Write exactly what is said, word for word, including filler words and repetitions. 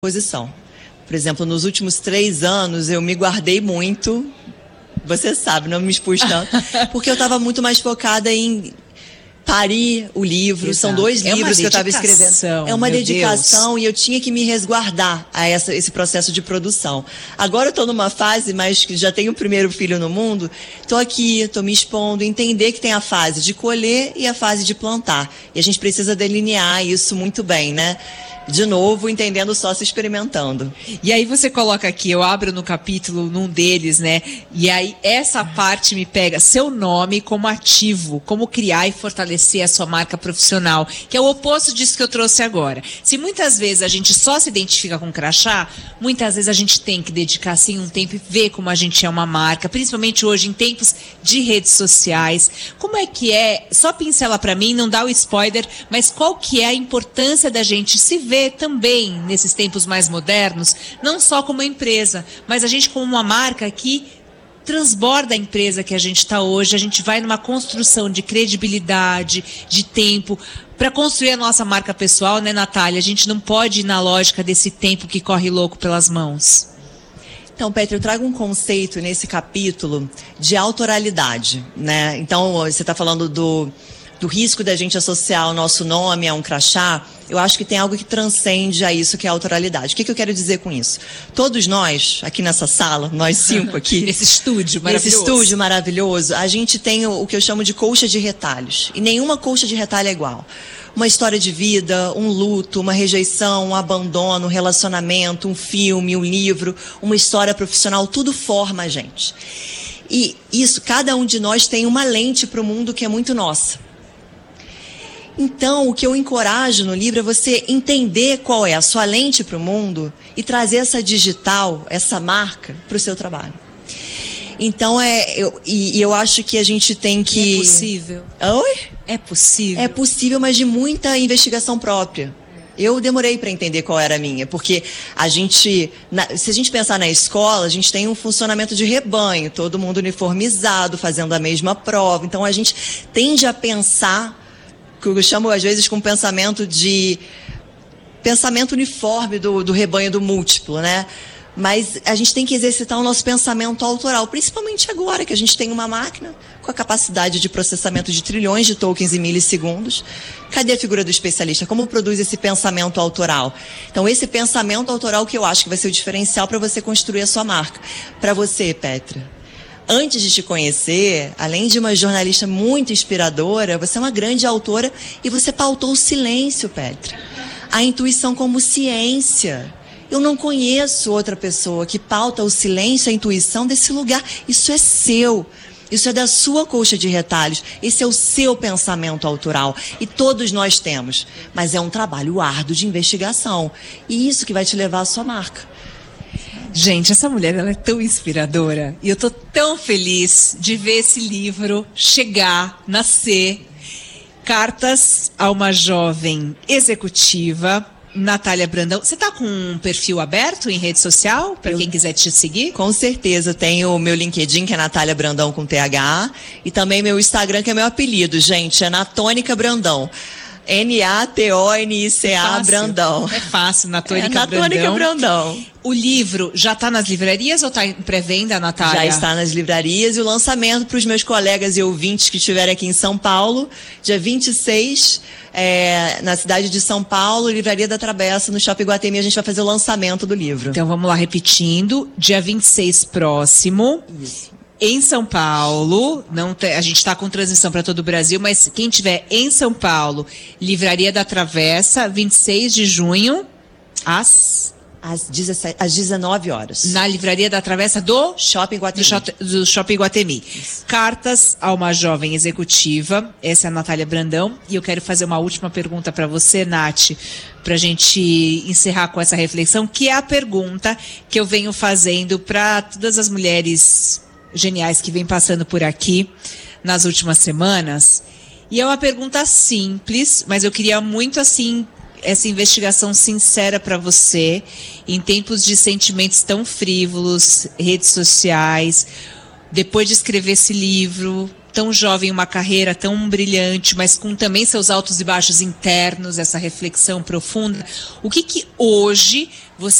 Posição. Por exemplo, nos últimos três anos eu me guardei muito, você sabe, não me expus tanto, porque eu estava muito mais focada em parir o livro. Exato. São dois é livros que eu estava escrevendo. É uma dedicação Deus. E eu tinha que me resguardar a essa, esse processo de produção. Agora eu estou numa fase, mas que já tenho o primeiro filho no mundo, estou aqui, estou me expondo, entender que tem a fase de colher e a fase de plantar. E a gente precisa delinear isso muito bem, né? De novo, entendendo só se experimentando. E aí você coloca aqui, eu abro no capítulo, num deles, né? E aí essa parte me pega, seu nome como ativo, como criar e fortalecer a sua marca profissional, que é o oposto disso que eu trouxe agora. Se muitas vezes a gente só se identifica com crachá, muitas vezes a gente tem que dedicar assim um tempo e ver como a gente é uma marca, principalmente hoje em tempos de redes sociais. Como é que é, só pincela pra mim, não dá o spoiler, mas qual que é a importância da gente se ver também nesses tempos mais modernos, não só como empresa, mas a gente como uma marca que transborda a empresa que a gente está hoje. A gente vai numa construção de credibilidade, de tempo, para construir a nossa marca pessoal, né, Natália? A gente não pode ir na lógica desse tempo que corre louco pelas mãos. Então, Petra, eu trago um conceito nesse capítulo de autoralidade, né? Então, você está falando do do risco da gente associar o nosso nome a um crachá. Eu acho que tem algo que transcende a isso, que é a autoralidade. O que, que eu quero dizer com isso? Todos nós, aqui nessa sala, nós cinco aqui... nesse estúdio maravilhoso. Nesse estúdio maravilhoso, a gente tem o, o que eu chamo de colcha de retalhos. E nenhuma colcha de retalho é igual. Uma história de vida, um luto, uma rejeição, um abandono, um relacionamento, um filme, um livro, uma história profissional, tudo forma a gente. E isso, cada um de nós tem uma lente para o mundo que é muito nossa. Então, o que eu encorajo no livro é você entender qual é a sua lente para o mundo e trazer essa digital, essa marca, para o seu trabalho. Então, é, eu, e, e eu acho que a gente tem que... É possível. Oi? É possível. É possível, mas de muita investigação própria. Eu demorei para entender qual era a minha, porque a gente, na, se a gente pensar na escola, a gente tem um funcionamento de rebanho, todo mundo uniformizado, fazendo a mesma prova. Então, a gente tende a pensar, que eu chamo às vezes com pensamento de pensamento uniforme do, do rebanho do múltiplo, né? Mas a gente tem que exercitar o nosso pensamento autoral, principalmente agora que a gente tem uma máquina com a capacidade de processamento de trilhões de tokens em milissegundos. Cadê a figura do especialista? Como produz esse pensamento autoral? Então, esse pensamento autoral que eu acho que vai ser o diferencial para você construir a sua marca. Para você, Petra, antes de te conhecer, além de uma jornalista muito inspiradora, você é uma grande autora e você pautou o silêncio, Petra. A intuição como ciência. Eu não conheço outra pessoa que pauta o silêncio, a intuição desse lugar. Isso é seu. Isso é da sua colcha de retalhos. Esse é o seu pensamento autoral. E todos nós temos. Mas é um trabalho árduo de investigação. E isso que vai te levar à sua marca. Gente, essa mulher, ela é tão inspiradora. E eu tô tão feliz de ver esse livro chegar, nascer. Cartas a uma jovem executiva, Natália Brandão. Você tá com um perfil aberto em rede social, para quem quiser te seguir? Com certeza. Tenho o meu LinkedIn, que é Natália Brandão com T H. E também meu Instagram, que é meu apelido, gente. É Natônica Brandão. N A T O N I C A é Brandão. É fácil, Natônica é, Natônica Brandão. Brandão. O livro já está nas livrarias ou está em pré-venda, Natália? Já está nas livrarias e o lançamento para os meus colegas e ouvintes que estiverem aqui em São Paulo, dia vinte e seis, é, na cidade de São Paulo, Livraria da Travessa, no Shopping Iguatemi, a gente vai fazer o lançamento do livro. Então vamos lá, repetindo, dia vinte e seis próximo. Isso. Em São Paulo, não te, a gente está com transmissão para todo o Brasil, mas quem tiver em São Paulo, Livraria da Travessa, vinte e seis de junho, às... Às, dezessete, às dezenove horas. Na Livraria da Travessa do Shopping Iguatemi. Do, do Shopping Iguatemi. Isso. Cartas a uma jovem executiva. Essa é a Natália Brandão. E eu quero fazer uma última pergunta para você, Nath, para a gente encerrar com essa reflexão, que é a pergunta que eu venho fazendo para todas as mulheres geniais que vêm passando por aqui nas últimas semanas. E é uma pergunta simples, mas eu queria muito, assim, essa investigação sincera para você, em tempos de sentimentos tão frívolos, redes sociais, depois de escrever esse livro, tão jovem, uma carreira tão brilhante, mas com também seus altos e baixos internos, essa reflexão profunda. O que que hoje você